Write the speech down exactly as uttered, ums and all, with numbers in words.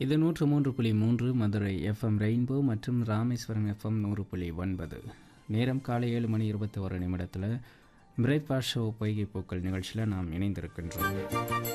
இது நூற்று மூன்று புள்ளி மூன்று மதுரை எஃப்எம் ரெயின்போ மற்றும் ராமேஸ்வரம் எஃப்எம் நூறு புள்ளி ஒன்பது. நேரம் காலை ஏழு மணி இருபத்தி ஒரு நிமிடத்தில் பிரேக்ஃபாஸ்ட் ஷோ பொய்கை பூக்கள் நிகழ்ச்சியில் நாம் இணைந்திருக்கின்றோம்.